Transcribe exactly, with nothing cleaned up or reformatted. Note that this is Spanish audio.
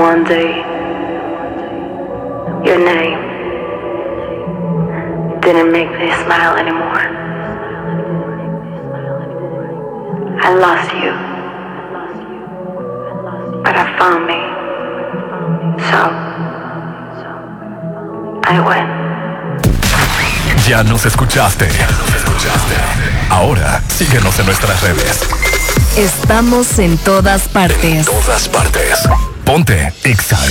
one day your name didn't make me smile anymore. I lost you, but I found me, so I win. Ya nos escuchaste. Ya nos escuchaste. Ahora síguenos en nuestras redes. Estamos en todas partes. En todas partes. Ponte Exa